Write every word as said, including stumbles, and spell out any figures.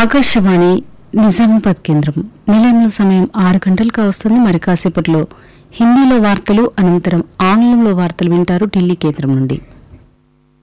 ఆకాశవాణి నిజామాబాద్ కేంద్రం. నిలయంలో సమయం ఆరు గంటలకు వస్తుంది. మరి కాసేపట్లో హిందీలో వార్తలు, అనంతరం ఆంగ్లంలో వార్తలు వింటారు ఢిల్లీ కేంద్రం నుండి.